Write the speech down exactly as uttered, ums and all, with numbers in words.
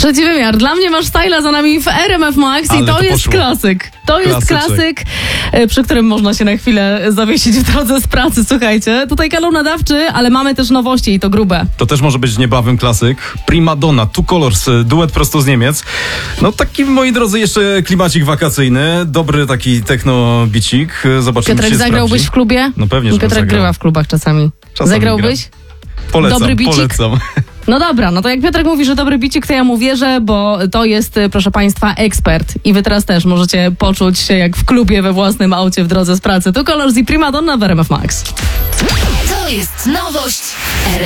Trzeci wymiar. Dla mnie masz styla za nami w R M F Max. Ale i to, to jest poszło. klasyk. To jest Klasyczek. klasyk, e, przy którym można się na chwilę zawiesić w drodze z pracy, słuchajcie. Tutaj kanał nadawczy, ale mamy też nowości i to grube. To też może być niebawem klasyk. Prima Donna, Two Colors, duet prosto z Niemiec. No taki, moi drodzy, jeszcze klimacik wakacyjny. Dobry taki techno-bicik. Zobaczymy, Piotrek, czy się zagrałbyś sprawdzi. w klubie? No pewnie, że bym Piotrek zagrał. grywa w klubach czasami. Czasami Zagrałbyś? Polecam, Dobry bicik? polecam. No dobra, no to jak Piotrek mówi, że dobry bicik, to ja mu wierzę, bo to jest, proszę państwa, ekspert. I wy teraz też możecie poczuć się jak w klubie we własnym aucie w drodze z pracy. Tu Colors i Prima Donna w R M F Max. To jest nowość R